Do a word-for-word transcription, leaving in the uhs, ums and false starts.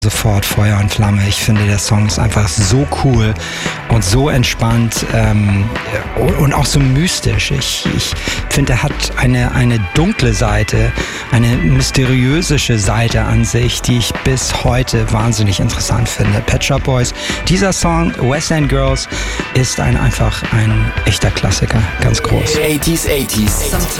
Sofort Feuer und Flamme. Ich finde, der Song ist einfach so cool und so entspannt ähm, und auch so mystisch. Ich, ich finde, er hat eine, eine dunkle Seite, eine mysteriöse Seite an sich, die ich bis heute wahnsinnig interessant finde. Pet Shop Boys, dieser Song, West End Girls, ist ein, einfach ein echter Klassiker, ganz groß. achtziger, achtziger.